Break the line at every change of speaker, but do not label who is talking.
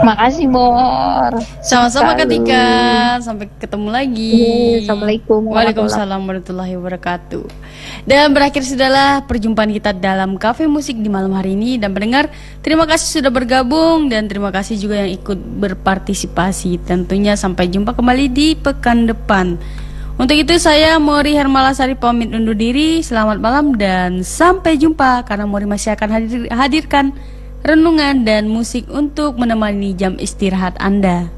Makasih Bor.
Sama-sama Kak
Selalu.
Tika. Sampai ketemu lagi.
Assalamualaikum
Waalaikumsalam warahmatullahi wabarakatuh. Dan berakhir sudahlah perjumpaan kita dalam Cafe Musik di malam hari ini. Dan pendengar, terima kasih sudah bergabung. Dan terima kasih juga yang ikut berpartisipasi. Tentunya sampai jumpa kembali di pekan depan. Untuk itu saya Mori Hermalasari pamit undur diri. Selamat malam dan sampai jumpa. Karena Mori masih akan hadirkan renungan dan musik untuk menemani jam istirahat Anda.